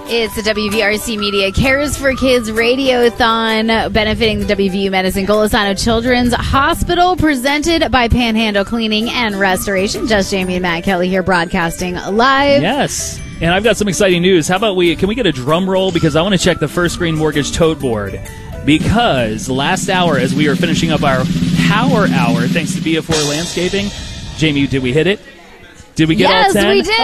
It's the WVRC Media Cares for Kids Radiothon benefiting the WVU Medicine Golisano Children's Hospital, presented by Panhandle Cleaning and Restoration. Just Jamie and Matt Kelly here broadcasting live. Yes. And I've got some exciting news. How about can we get a drum roll? Because I want to check the First Screen Mortgage tote board. Because last hour, as we were finishing up our power hour, thanks to BF4 Landscaping, Jamie, did we hit it? Did we get all 10? Yes, we did.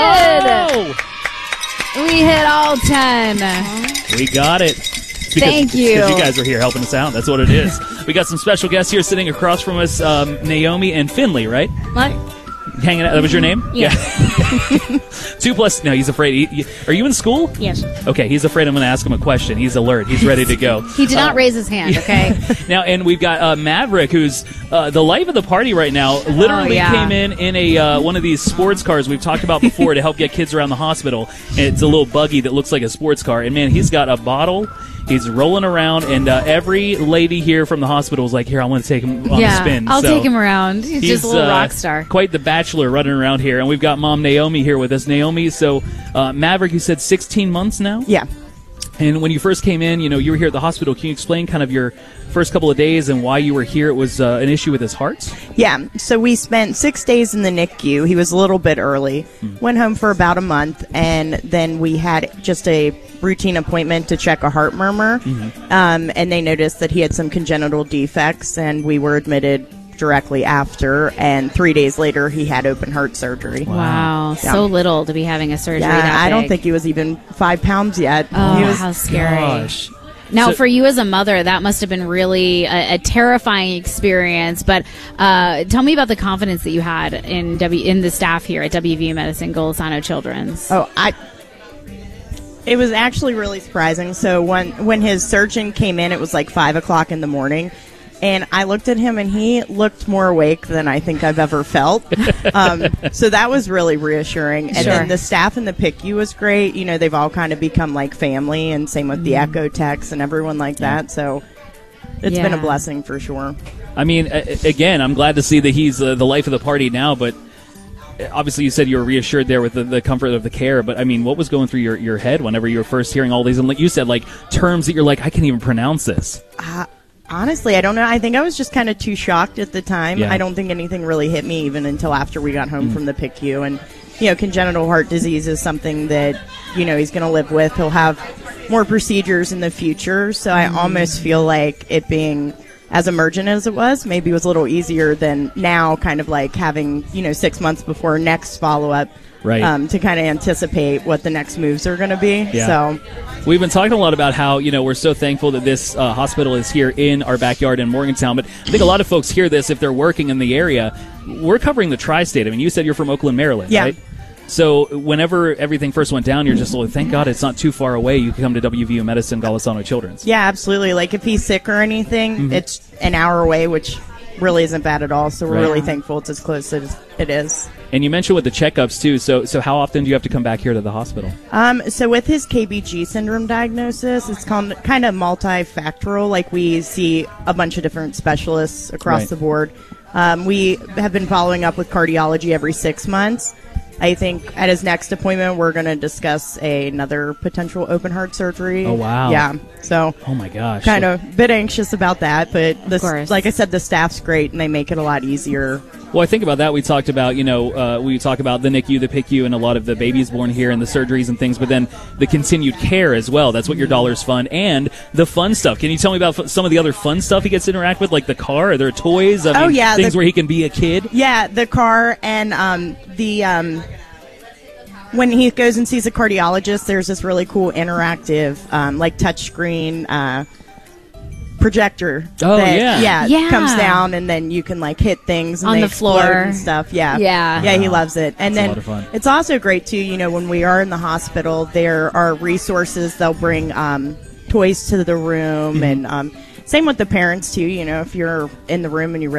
Oh! We hit all 10. We got it. Thank you. Because you guys are here helping us out. That's what it is. We got some special guests here sitting across from us, Naomi and Finley, right? What? Hanging out. That was your name? Yeah. 2+. No, he's afraid. Are you in school? Yes. Okay, he's afraid I'm going to ask him a question. He's alert. He's ready to go. He did not raise his hand, okay? Now, and we've got Maverick, who's the life of the party right now. Literally came in a one of these sports cars we've talked about before to help get kids around the hospital. And it's a little buggy that looks like a sports car. And, man, he's got a bottle. He's rolling around, and every lady here from the hospital is like, here, I want to take him on a spin. I'll take him around. He's just a little rock star. Quite the bachelor running around here. And we've got Mom Naomi here with us. Naomi, so Maverick, you said 16 months now? Yeah. And when you first came in, you were here at the hospital. Can you explain kind of your first couple of days and why you were here? It was an issue with his heart? Yeah. So we spent 6 days in the NICU. He was a little bit early. Went home for about a month, and then we had just a routine appointment to check a heart murmur. And they noticed that he had some congenital defects, and we were admitted directly after, and 3 days later he had open heart surgery. Wow. So little to be having a surgery that big. I don't think he was even 5 pounds yet. Oh, how scary. Gosh. Now, for you as a mother, that must have been really a terrifying experience. But tell me about the confidence that you had in the staff here at WVU Medicine Golisano Children's. It was actually really surprising. So when his surgeon came in, it was like 5 o'clock in the morning. And I looked at him, and he looked more awake than I think I've ever felt. So that was really reassuring. And then the staff in the PICU was great. They've all kind of become like family, and same with the echo techs and everyone like that. So it's been a blessing for sure. I mean, again, I'm glad to see that he's the life of the party now, but obviously you said you were reassured there with the comfort of the care, but I mean, what was going through your head whenever you were first hearing all these, and like you said, like terms that you're like, I can't even pronounce this? Honestly, I don't know. I think I was just kind of too shocked at the time. Yeah. I don't think anything really hit me even until after we got home from the PICU. And, congenital heart disease is something that, he's going to live with. He'll have more procedures in the future. So I almost feel like it being as emergent as it was, maybe was a little easier than now, kind of like having, 6 months before next follow-up. Right. To kind of anticipate what the next moves are going to be. Yeah. So we've been talking a lot about how, we're so thankful that this hospital is here in our backyard in Morgantown. But I think a lot of folks hear this if they're working in the area. We're covering the tri-state. I mean, you said you're from Oakland, Maryland, right? So whenever everything first went down, you're just like, thank God it's not too far away. You can come to WVU Medicine Golisano Children's. Yeah, absolutely. Like if he's sick or anything, it's an hour away, which really isn't bad at all. So we're really thankful it's as close as it is. And you mentioned with the checkups, too. So how often do you have to come back here to the hospital? So with his KBG syndrome diagnosis, it's kind of multifactorial. Like we see a bunch of different specialists across the board. We have been following up with cardiology every 6 months. I think at his next appointment, we're going to discuss another potential open heart surgery. Oh, wow. Yeah. So, oh, my gosh. Kind of a bit anxious about that. But, like I said, the staff's great, and they make it a lot easier. Well, I think about that. We talked about, we talk about the NICU, the PICU, and a lot of the babies born here and the surgeries and things, but then the continued care as well. That's what your dollars fund, and the fun stuff. Can you tell me about some of the other fun stuff he gets to interact with, like the car? Are there toys? I mean, things where he can be a kid? Yeah, the car and when he goes and sees a cardiologist, there's this really cool interactive, like touchscreen projector. Oh, that, comes down, and then you can like hit things and on they the explode floor and stuff. Yeah, he loves it. And That's then a lot of fun. It's also great too. When we are in the hospital, there are resources. They'll bring toys to the room, and same with the parents too. If you're in the room and you